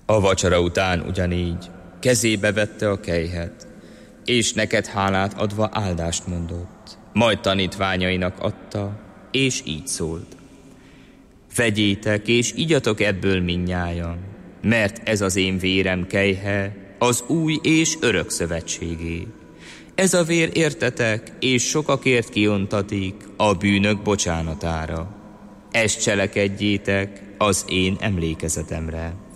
A vacsora után ugyanígy kezébe vette a kelyhet, és neked hálát adva áldást mondott, majd tanítványainak adta, és így szólt: vegyétek, és igyatok ebből mindnyájan, mert ez az én vérem kelyhe, az új és örök szövetségé. Ez a vér értetek, és sokakért kiontatik a bűnök bocsánatára. Ezt cselekedjétek az én emlékezetemre.